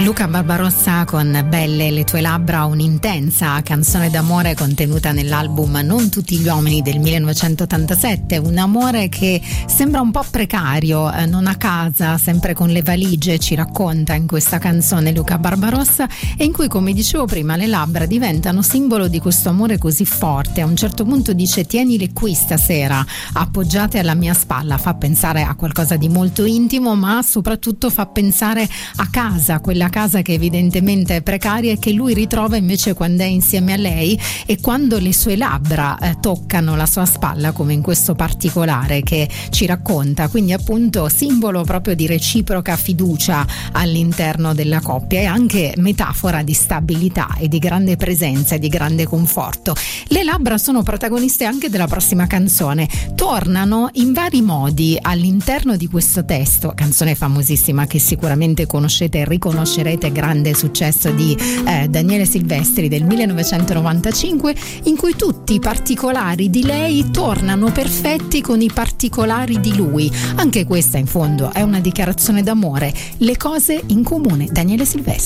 Luca Barbarossa con Belle le tue labbra, un'intensa canzone d'amore contenuta nell'album Non tutti gli uomini del 1987, un amore che sembra un po' precario, non a casa, sempre con le valigie, ci racconta in questa canzone Luca Barbarossa, e in cui, come dicevo prima, le labbra diventano simbolo di questo amore così forte. A un certo punto dice: tienile qui stasera, appoggiate alla mia spalla. Fa pensare a qualcosa di molto intimo, ma soprattutto fa pensare a casa, quella casa che evidentemente è precaria e che lui ritrova invece quando è insieme a lei e quando le sue labbra toccano la sua spalla, come in questo particolare che ci racconta. Quindi appunto simbolo proprio di reciproca fiducia all'interno della coppia e anche metafora di stabilità e di grande presenza e di grande conforto. Le labbra sono protagoniste anche della prossima canzone, tornano in vari modi all'interno di questo testo, canzone famosissima che sicuramente conoscete e riconoscerete, grande successo di Daniele Silvestri del 1995, in cui tutti i particolari di lei tornano perfetti con i particolari di lui. Anche questa in fondo è una dichiarazione d'amore, le cose in comune. Daniele Silvestri.